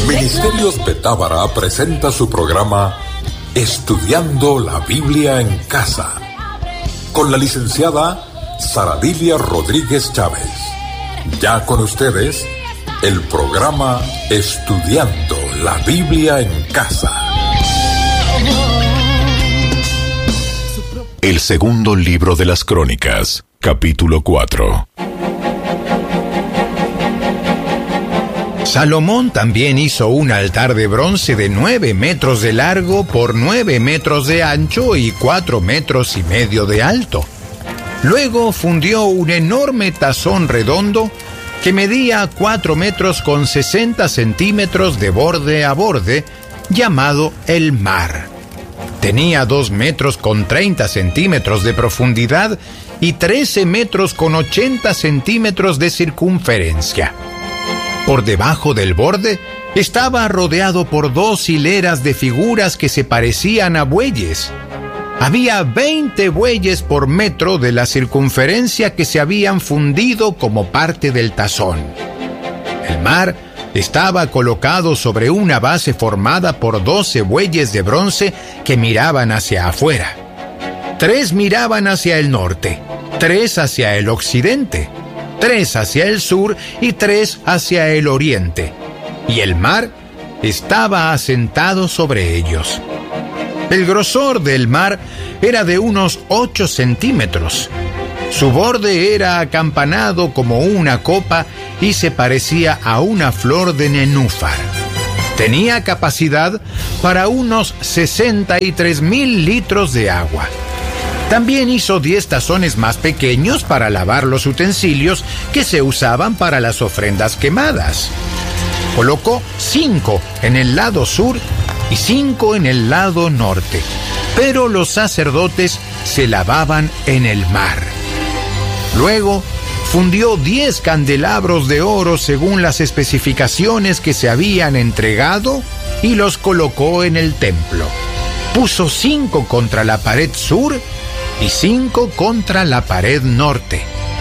Ministerios Betábara presenta su programa Estudiando la Biblia en Casa, con la licenciada Saradilia Rodríguez Chávez. Ya con ustedes, el programa Estudiando la Biblia en Casa. El segundo libro de las Crónicas, capítulo 4. Salomón también hizo un altar de bronce de 9 metros de largo por 9 metros de ancho y 4 metros y medio de alto. Luego fundió un enorme tazón redondo que medía 4 metros con 60 centímetros de borde a borde, llamado el mar. Tenía 2 metros con 30 centímetros de profundidad y 13 metros con 80 centímetros de circunferencia. Por debajo del borde estaba rodeado por 2 hileras de figuras que se parecían a bueyes. Había 20 bueyes por metro de la circunferencia que se habían fundido como parte del tazón. El mar estaba colocado sobre una base formada por 12 bueyes de bronce que miraban hacia afuera. 3 miraban hacia el norte, 3 hacia el occidente, 3 hacia el sur y 3 hacia el oriente. Y el mar estaba asentado sobre ellos. El grosor del mar era de unos 8 centímetros. Su borde era acampanado como una copa y se parecía a una flor de nenúfar. Tenía capacidad para unos 63,000 litros de agua. También hizo 10 tazones más pequeños para lavar los utensilios que se usaban para las ofrendas quemadas. Colocó 5 en el lado sur y 5 en el lado norte, pero los sacerdotes se lavaban en el mar. Luego fundió 10 candelabros de oro según las especificaciones que se habían entregado y los colocó en el templo. Puso 5 contra la pared sur y 5 contra la pared norte.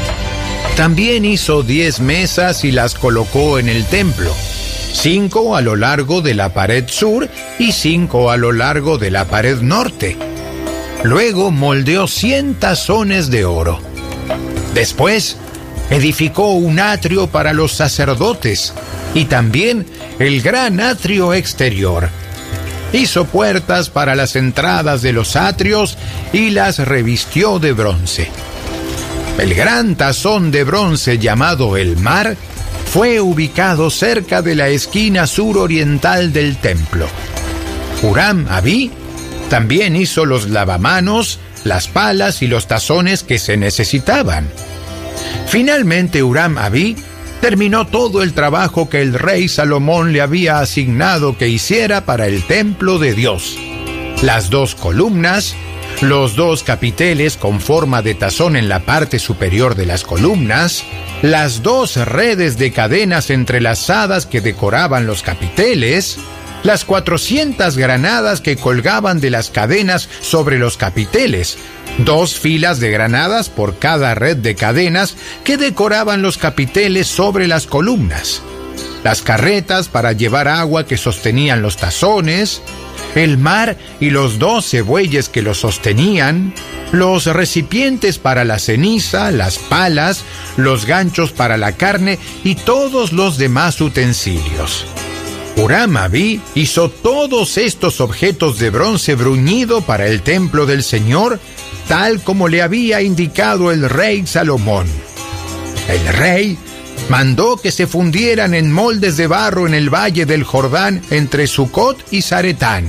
También hizo 10 mesas y las colocó en el templo, 5 a lo largo de la pared sur y 5 a lo largo de la pared norte. Luego moldeó 100 tazones de oro. Después edificó un atrio para los sacerdotes y también el gran atrio exterior. Hizo puertas para las entradas de los atrios y las revistió de bronce. El gran tazón de bronce llamado el mar fue ubicado cerca de la esquina suroriental del templo. Huram-Abí también hizo los lavamanos, las palas y los tazones que se necesitaban. Finalmente Huram-Abí terminó todo el trabajo que el rey Salomón le había asignado que hiciera para el templo de Dios. Las 2 columnas, los 2 capiteles con forma de tazón en la parte superior de las columnas, las 2 redes de cadenas entrelazadas que decoraban los capiteles, las 400 granadas que colgaban de las cadenas sobre los capiteles, 2 filas de granadas por cada red de cadenas que decoraban los capiteles sobre las columnas, las carretas para llevar agua que sostenían los tazones, el mar y los 12 bueyes que los sostenían, los recipientes para la ceniza, las palas, los ganchos para la carne y todos los demás utensilios. Huram-Abí hizo todos estos objetos de bronce bruñido para el templo del Señor, tal como le había indicado el rey Salomón. El rey mandó que se fundieran en moldes de barro en el valle del Jordán entre Sucot y Zaretán.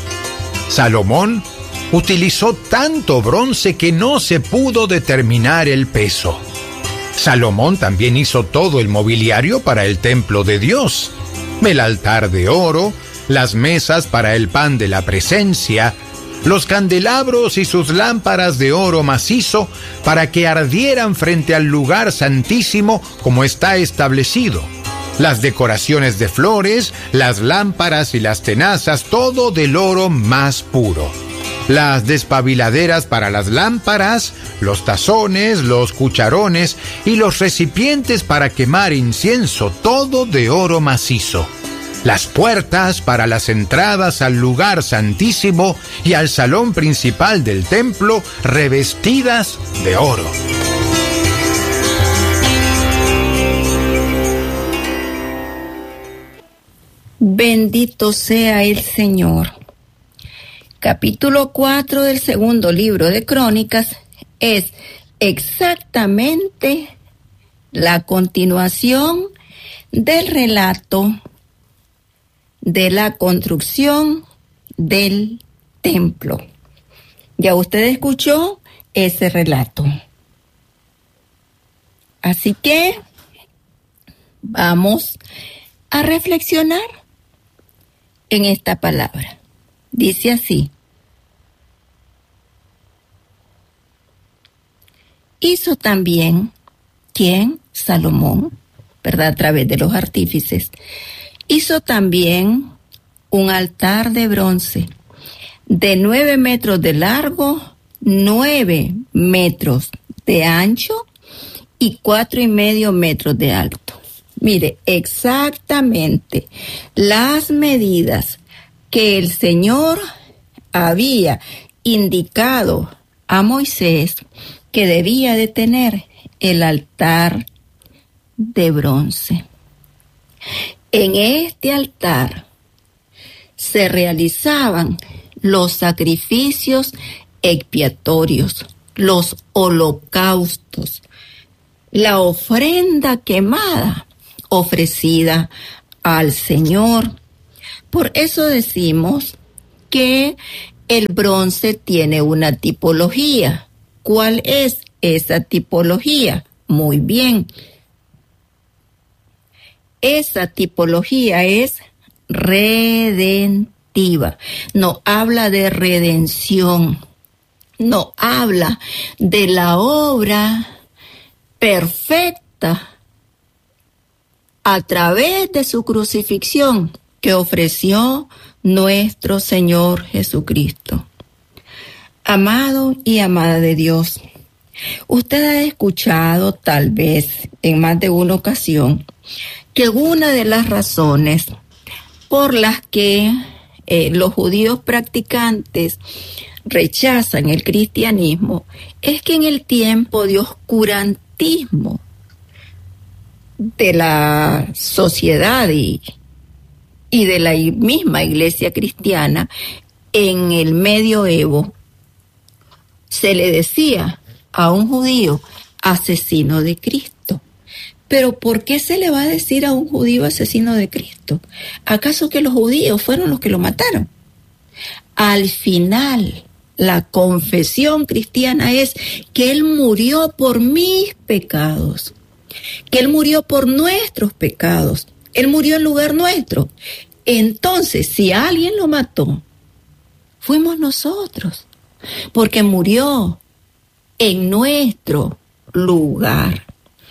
Salomón utilizó tanto bronce que no se pudo determinar el peso. Salomón también hizo todo el mobiliario para el templo de Dios: el altar de oro, las mesas para el pan de la presencia, los candelabros y sus lámparas de oro macizo para que ardieran frente al lugar santísimo como está establecido, las decoraciones de flores, las lámparas y las tenazas, todo del oro más puro, las despabiladeras para las lámparas, los tazones, los cucharones y los recipientes para quemar incienso, todo de oro macizo. las puertas para las entradas al lugar santísimo y al salón principal del templo revestidas de oro. Bendito sea el Señor. Capítulo 4 del segundo libro de Crónicas es exactamente la continuación del relato de la construcción del templo. Ya usted escuchó ese relato. Así que vamos a reflexionar en esta palabra. Dice así: hizo también, ¿quién? Salomón, ¿verdad? A través de los artífices. Hizo también un altar de bronce de 9 metros de largo, 9 metros de ancho y 4,5 metros de alto. Mire, exactamente las medidas que el Señor había indicado a Moisés que debía de tener el altar de bronce. En este altar se realizaban los sacrificios expiatorios, los holocaustos, la ofrenda quemada ofrecida al Señor. Por eso decimos que el bronce tiene una tipología. ¿Cuál es esa tipología? Muy bien. Esa tipología es redentiva. No habla de redención. No habla de la obra perfecta a través de su crucifixión que ofreció nuestro Señor Jesucristo. Amado y amada de Dios, usted ha escuchado tal vez en más de una ocasión que una de las razones por las que los judíos practicantes rechazan el cristianismo es que en el tiempo de oscurantismo de la sociedad y de la misma iglesia cristiana, en el medioevo se le decía a un judío asesino de Cristo. Pero ¿por qué se le va a decir a un judío asesino de Cristo? ¿Acaso que los judíos fueron los que lo mataron? Al final, la confesión cristiana es que Él murió por mis pecados, que Él murió por nuestros pecados, Él murió en lugar nuestro. Entonces, si alguien lo mató, fuimos nosotros, porque murió en nuestro lugar.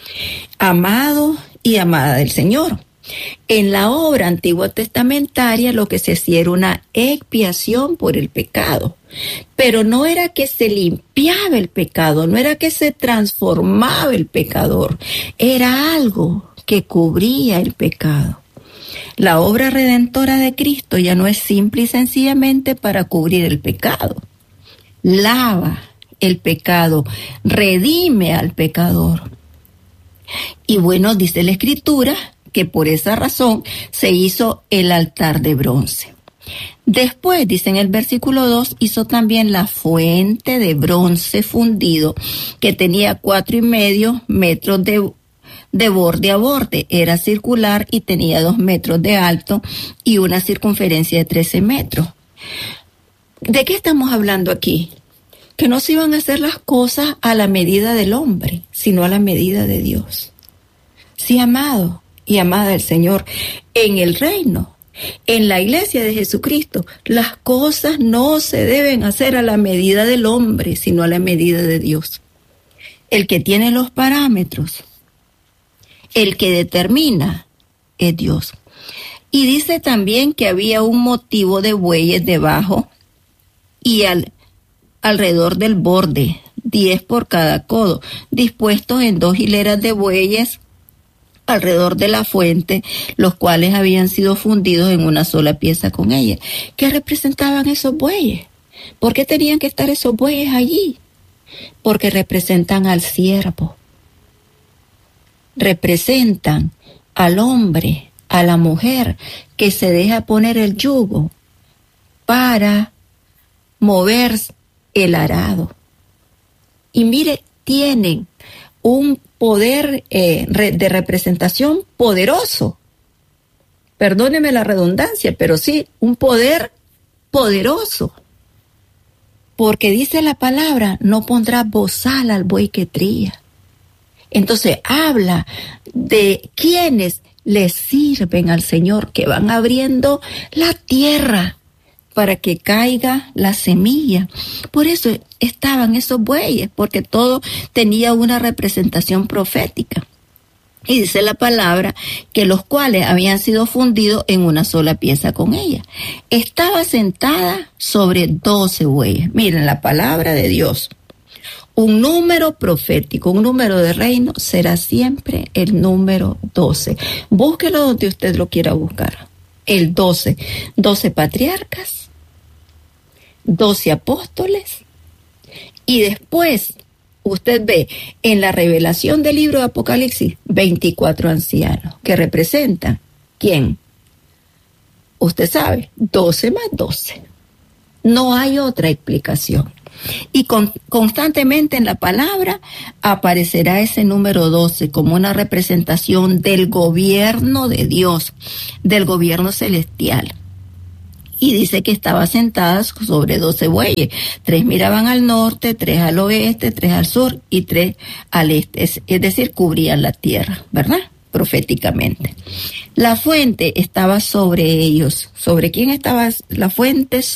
Amado y amada del Señor, en la obra antigua testamentaria lo que se hacía era una expiación por el pecado, pero no era que se limpiaba el pecado, no era que se transformaba el pecador, era algo que cubría el pecado. La obra redentora de Cristo ya no es simple y sencillamente para cubrir el pecado. Lava el pecado, redime al pecador. Y bueno, dice la Escritura que por esa razón se hizo el altar de bronce. Después, dice en el versículo 2, hizo también la fuente de bronce fundido que tenía 4,5 metros de borde a borde. Era circular y tenía 2 metros de alto y una circunferencia de 13 metros. ¿De qué estamos hablando aquí? Que no se iban a hacer las cosas a la medida del hombre, sino a la medida de Dios. Sí, amado y amada del Señor, en el reino, en la iglesia de Jesucristo, las cosas no se deben hacer a la medida del hombre, sino a la medida de Dios. El que tiene los parámetros, el que determina, es Dios. Y dice también que había un motivo de bueyes debajo y alrededor del borde, 10 por cada codo, dispuestos en 2 hileras de bueyes alrededor de la fuente, los cuales habían sido fundidos en una sola pieza con ella. ¿Qué representaban esos bueyes? ¿Por qué tenían que estar esos bueyes allí? Porque representan al siervo, representan al hombre, a la mujer que se deja poner el yugo para mover el arado. Y mire, tienen un poder de representación poderoso. Perdóneme la redundancia, pero sí, un poder poderoso. Porque dice la palabra, no pondrá bozal al buey que trilla. Entonces habla de quienes le sirven al Señor, que van abriendo la tierra para que caiga la semilla. Por eso estaban esos bueyes, porque todo tenía una representación profética. Y dice la palabra que los cuales habían sido fundidos en una sola pieza con ella. Estaba sentada sobre 12 bueyes. Miren, la palabra de Dios. Un número profético, un número de reino será siempre el número 12. Búsquelo donde usted lo quiera buscar. El 12. 12 patriarcas, 12 apóstoles. Y después usted ve en la revelación del libro de Apocalipsis 24 ancianos que representan, ¿quién? Usted sabe, 12 más 12. No hay otra explicación. Y constantemente en la palabra aparecerá ese número 12 como una representación del gobierno de Dios, del gobierno celestial. Y dice que estaba sentada sobre 12 bueyes. 3 miraban al norte, 3 al oeste, 3 al sur y 3 al este. Es decir, cubrían la tierra, ¿verdad? Proféticamente. La fuente estaba sobre ellos. ¿Sobre quién estaba la fuente?